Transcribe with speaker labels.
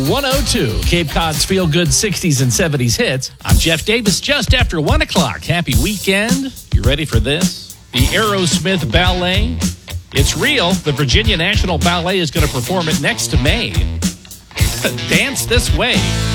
Speaker 1: 102, Cape Cod's Feel Good 60s and 70s hits. I'm Jeff Davis, just after 1 o'clock. Happy weekend. You ready for this? The Aerosmith Ballet. It's real. The Virginia National Ballet is going to perform it next May. Dance This Way.